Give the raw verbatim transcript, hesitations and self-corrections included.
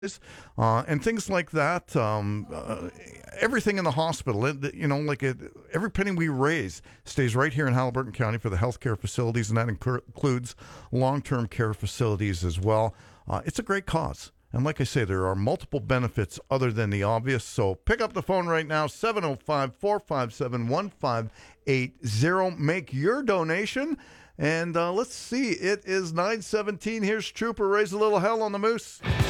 uh, and things like that. Um, uh, everything in the hospital, it, you know, like it, every penny we raise stays right here in Haliburton County for the healthcare facilities, and that incur- includes long-term care facilities as well. Uh, it's a great cause. And like I say, there are multiple benefits other than the obvious. So pick up the phone right now, seven oh five, four five seven, one five eight zero. Make your donation. And uh, let's see, it is nine seventeen. Here's Trooper. Raise a little hell on the moose.